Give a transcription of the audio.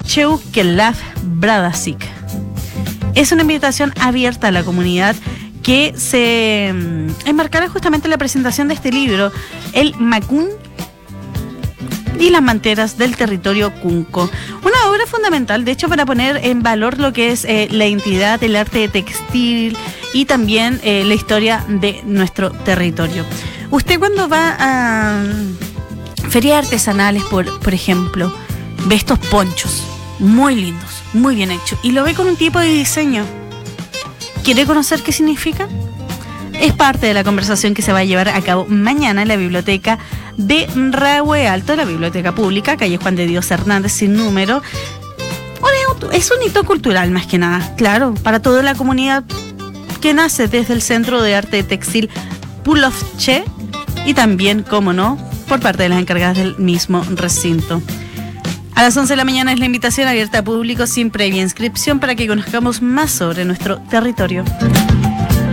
Cheukelav Bradasik. Es una invitación abierta a la comunidad que se enmarcará justamente en la presentación de este libro, El Macún y las manteras del territorio Cunco. Una obra fundamental, de hecho, para poner en valor lo que es la identidad, el arte textil y también la historia de nuestro territorio. Usted cuando va a ferias artesanales, por ejemplo, ve estos ponchos muy lindos, muy bien hechos, y lo ve con un tipo de diseño. ¿Quiere conocer qué significa? Es parte de la conversación que se va a llevar a cabo mañana en la biblioteca de Rahue Alto, la biblioteca pública, calle Juan de Dios Hernández, sin número. Es un hito cultural más que nada, claro, para toda la comunidad que nace desde el Centro de Arte Textil Pulovche y también, como no, por parte de las encargadas del mismo recinto. A las 11 de la mañana es la invitación abierta a público sin previa inscripción para que conozcamos más sobre nuestro territorio.